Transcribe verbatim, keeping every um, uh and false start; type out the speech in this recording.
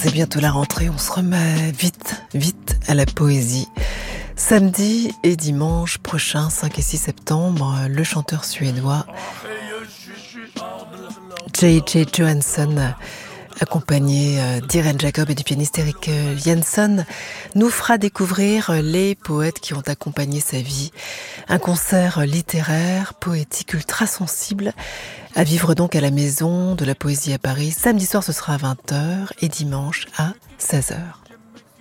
c'est bientôt la rentrée, on se remet vite, vite à la poésie. Samedi et dimanche prochain, cinq et six septembre, le chanteur suédois J J Johansson, accompagné d'Irene Jacob et du pianiste Erik Jensen, nous fera découvrir les poètes qui ont accompagné sa vie. Un concert littéraire, poétique, ultra sensible, à vivre donc à la Maison de la Poésie à Paris. Samedi soir, ce sera à vingt heures et dimanche à seize heures.